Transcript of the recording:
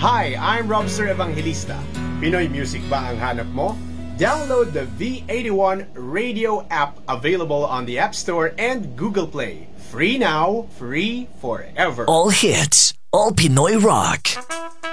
Hi, I'm Robster Evangelista. Pinoy music ba ang hanap mo? Download the V81 radio app available on the App Store and Google Play. Free now, free forever. All hits, all Pinoy rock.